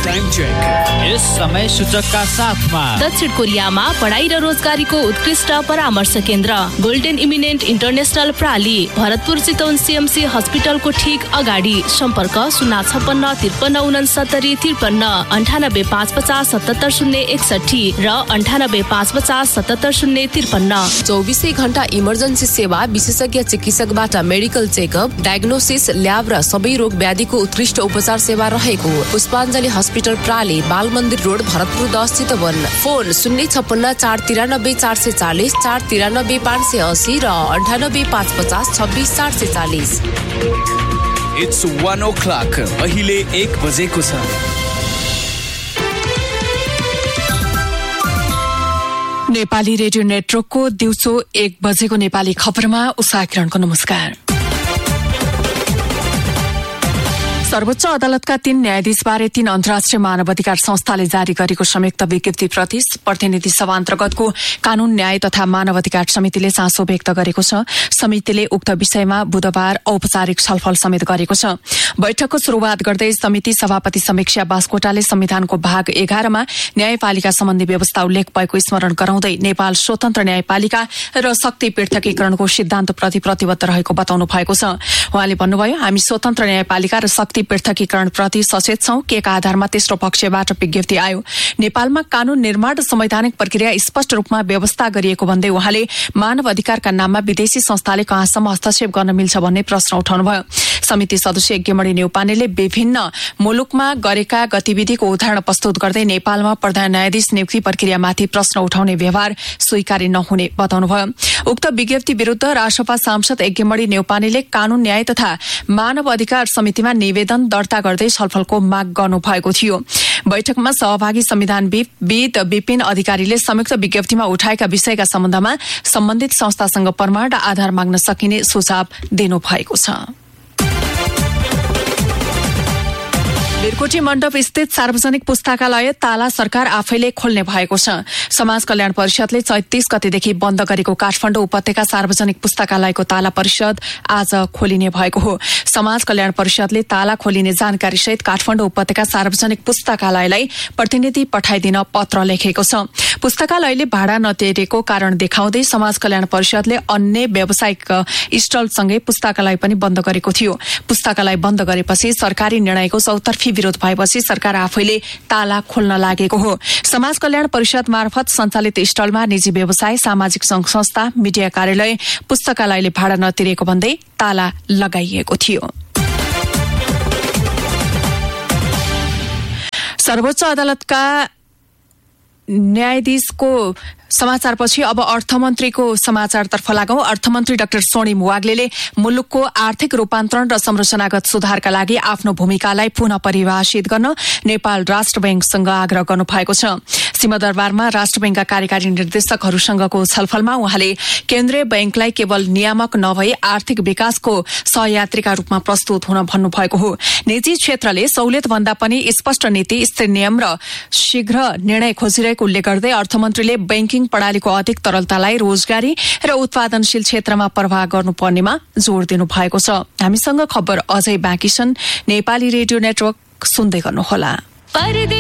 Time check यस समय सूचकका साथमा दक्षिण कोरियामा पढाइ र रोजगारीको उत्कृष्ट परामर्श केन्द्र golden eminent international प्राली Bharatpur Chitwan CMC हस्पिटलको ठीक अगाडि सम्पर्क 056695353 9855770061 र 9855770053 24 घण्टा इमर्जेन्सी सेवा विशेषज्ञ चिकित्सकबाट मेडिकल चेकअप डायग्नोसिस ल्याब र सबै रोग व्याधिको उत्कृष्ट उपचार सेवा रहेको पुष्पाञ्जली हस्पिटल प्राली बाल मन्दिर रोड भरतपुर 10 चितवन फोन 056 493 580 र 98 550 26 440। It's 1 o'clock. अहिले 1 बजेको छ। नेपाली रेडियो नेटवर्कको दिउँसो 1 बजेको नेपाली खबरमा उषा किरणको नमस्कार। सर्वोच्च अदालतका 3 न्यायाधीशबारे 3 अन्तर्राष्ट्रिय मानवाधिकार संस्थाले जारी गरेको संयुक्त विज्ञप्तिप्रति प्रतिनिधि सभा अन्तर्गतको कानून न्याय तथा मानवाधिकार समितिले चासो व्यक्त गरेको छ। समितिले उक्त विषयमा बुधबार औपचारिक छलफल समेत गरेको छ। बैठकको शुरूआत गर्दै समिति सभापति समीक्षा बास्कोटाले संविधानको भाग 11 मा न्यायपालिका सम्बन्धी व्यवस्था उल्लेख भएको स्मरण गराउँदै नेपाल स्वतन्त्र न्यायपालिका र शक्ति पृथकीकरणको सिद्धान्तप्रति प्रतिबद्ध रहेको बताउनु भएको छ। उहाँले भन्नुभयो, हामी स्वतन्त्र न्यायपालिका र शक्ति पृथकीकरण प्रति सचेत छौं। के का आधारमा तेस्रो पक्षबाट विज्ञप्ति आयो? नेपालमा कानून निर्माण र संवैधानिक प्रक्रिया स्पष्ट रूपमा व्यवस्था गरिएको भन्दै उहाँले मानव अधिकारका नाममा विदेशी संस्थाले कहाँसम्म हस्तक्षेप गर्न मिल्छ भन्ने प्रश्न उठाउनुभयो। समिति सदस्य यज्ञमणि नेउपानेले विभिन्न मुलुकमा गरेका गतिविधिको उदाहरण प्रस्तुत गर्दै नेपालमा प्रधान न्यायाधीश नियुक्ति प्रक्रियामाथि प्रश्न उठाउने व्यवहार स्वीकार्य नहुने बताउनुभयो। उक्त विज्ञप्ति विरूद्ध राष्ट्रपा सांसद यज्ञमणि नेउपानेले कानून न्याय तथा मानव अधिकार समितिमा निवेदन दर्ता गर्दै छलफलको माग गर्नुभएको थियो। बैठकमा सहभागी संविधानविद विपिन अधिकारीले संयुक्त विज्ञप्तिमा उठाएका विषयका सम्बन्धमा सम्बन्धित संस्थासँग प्रमाण र आधार माग्न सकिने सुझाव दिनुभएको छ। बिरकोटी मण्डप स्थित सार्वजनिक पुस्तकालय ताला सरकार आफैले खोल्ने भएको छ। समाज कल्याण परिषदले 34 गतेदेखि बन्द गरेको काठमाडौँ उपत्यका सार्वजनिक पुस्तकालयको ताला परिषद आज खोलिने भएको हो। समाज कल्याण परिषदले ताला खोलिने जानकारी सहित काठमाडौँ उपत्यका सार्वजनिक पुस्तकालयलाई प्रतिनिधि पठाइदिन पत्र लेखेको छ। पुस्तकालयले भाडा नतिरेको कारण देखाउँदै समाज कल्याण परिषदले अन्य व्यावसायिक स्टलसँगै पुस्तकालय पनि बन्द गरेको थियो। पुस्तकालय बन्द गरेपछि सरकारी निर्णयको चौतर्फी विरोध भएपछि सरकार आफैले ताला खोल्न लागेको हो। समाज कल्याण परिषद मार्फत सञ्चालित स्टलमा निजी व्यवसाय, सामाजिक संघ संस्था, मिडिया कार्यालय, पुस्तकालयले भाडा नतिरेको भन्दै ताला लगाइएको थियो। सर्वोच्च अदालतका न्यायाधीशको समाचारपछि अब अर्थमन्त्रीको समाचारतर्फ लागौं। अर्थमन्त्री डाक्टर स्वर्णिम वाग्लेले मुलुकको आर्थिक रूपान्तरण र संरचनागत सुधारका लागि आफ्नो भूमिकालाई पुनः परिभाषित गर्न नेपाल राष्ट्र बैंकसँग आग्रह गर्नु भएको छ। सिंहदरबारमा राष्ट्र बैंकका कार्यकारी निर्देशकहरूसँगको छलफलमा उहाँले केन्द्रीय बैंकलाई केवल नियामक नभई आर्थिक विकासको सहयात्रीका रूपमा प्रस्तुत हुन भन्नुभएको हो। निजी क्षेत्रले सहुलियत भन्दा पनि स्पष्ट नीति, स्थिर नियम र शीघ्र निर्णय खोजिरहेको उल्लेख गर्दै अर्थमन्त्रीले बैंकिङ प्रणालीको अधिक तरलतालाई रोजगारी र उत्पादनशील क्षेत्रमा प्रभाव गर्नुपर्नेमा जोड़ दिनु भएको छ। हामीसँग खबर अझै बाँकी छन्। नेपाली रेडियो नेटवर्क सुन्दै गर्नुहोला।